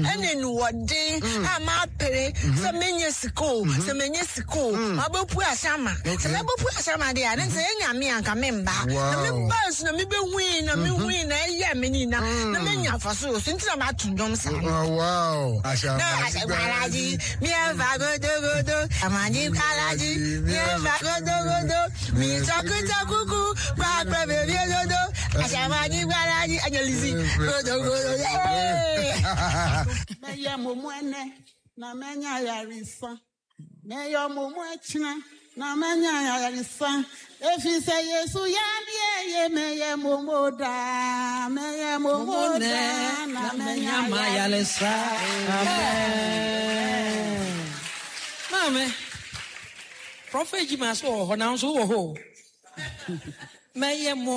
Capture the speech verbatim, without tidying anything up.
and in wording, I'm up pay, some many school, some many school, Abu Puasama, some Abu Puasama, they didn't say any and come in back. Members, no, maybe win, no, me win, a year, menina, no, many of us, since I'm at to know some. Oh, wow. I shall not me have a go do go, a money calaji, me have a go do go, me talk to cuckoo, Papa, baby, I shall money calaji, and you listen, go do go. Meya mumwene na menya yarisa. Meya mumwechina na menya yarisa. Efi se Yesu yambie ye meye mumoda. Meye mumoda na menya yarisa. Amen. Mame, Prophet Jimas oh, now so ho. Meye